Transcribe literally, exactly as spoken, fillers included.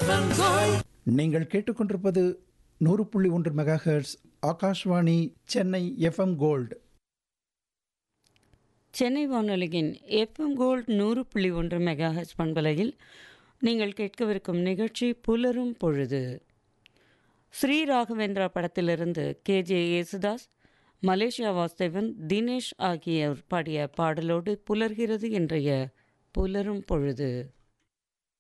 நீங்கள் கேட்டுக்கொண்டிருப்பது நூறு புள்ளி ஒன்று mega hertz Akashvani Chennai FM gold. Chennai வானொலியின் எஃப்எம் கோல்ட் நூறு புள்ளி ஒன்று மெகா ஹெர்ட்ஸ் பண்பலையில் நீங்கள் கேட்கவிருக்கும் நிகழ்ச்சி புலரும் பொழுது. ஸ்ரீ ராகவேந்திரா படத்திலிருந்து K J Yesudas, Malaysia Vasudevan, Dinesh ஆகியோர் பாடிய பாடலோடு புலர்கிறது இன்றைய புலரும் பொழுது.